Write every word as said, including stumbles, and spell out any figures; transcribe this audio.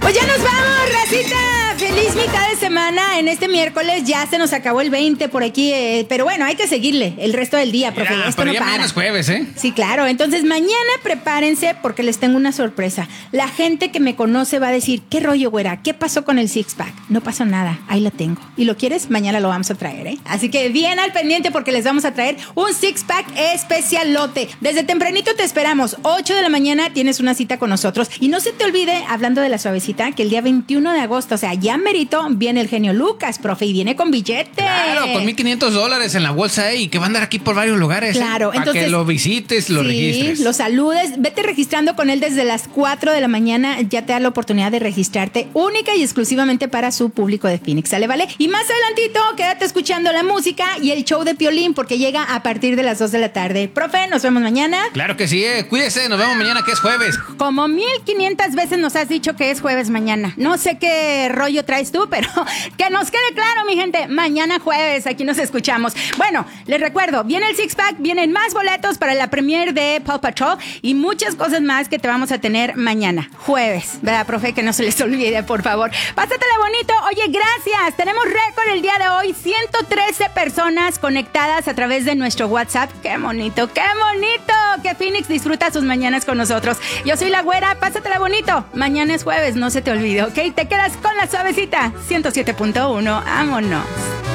Pues ya nos vamos, racita. Feliz mitad de semana. En este miércoles ya se nos acabó el veinte por aquí. Eh, pero bueno, hay que seguirle el resto del día, profe. Mira, Esto pero no ya para. mañana es jueves, ¿eh? Sí, claro. Entonces mañana prepárense porque les tengo una sorpresa. La gente que me conoce va a decir, ¿qué rollo, güera? ¿Qué pasó con el six pack? No pasó nada. Ahí lo tengo. ¿Y lo quieres? Mañana lo vamos a traer, ¿eh? Así que bien al pendiente porque les vamos a traer un six pack especialote. Desde tempranito te esperamos. ocho de la mañana tienes una cita con nosotros. Y no se te olvide, hablando de la suavecita, que el día veintiuno de agosto, o sea, ya merito, viene el genio Lucas, profe, y viene con billete. Claro, con mil quinientos dólares en la bolsa, ¿eh? Y que va a andar aquí por varios lugares. Claro, ¿eh? Para entonces, que lo visites, lo sí, registres. lo saludes, vete registrando con él desde las cuatro de la mañana, ya te da la oportunidad de registrarte única y exclusivamente para su público de Phoenix, ¿sale? ¿Vale? Y más adelantito, quédate escuchando la música y el show de Piolín porque llega a partir de las dos de la tarde. Profe, nos vemos mañana. Claro que sí, eh. Cuídese, nos vemos mañana que es jueves. Como mil quinientas veces nos has dicho que es jueves mañana. No sé qué rollo traes tú, pero que nos quede claro, mi gente. Mañana jueves, aquí nos escuchamos. Bueno, les recuerdo, viene el Six Pack, vienen más boletos para la premiere de Paw Patrol y muchas cosas más que te vamos a tener mañana, jueves. ¿Verdad, profe? Que no se les olvide, por favor. Pásatela bonito. Oye, gracias. Tenemos récord el día de hoy. ciento trece personas conectadas a través de nuestro WhatsApp. ¡Qué bonito, qué bonito! Que Phoenix disfruta sus mañanas con nosotros. Yo soy la güera, pásatela bonito. Mañana es jueves, no se te olvide, ¿ok? Te quedas con la suavecita. ciento siete punto uno, vámonos.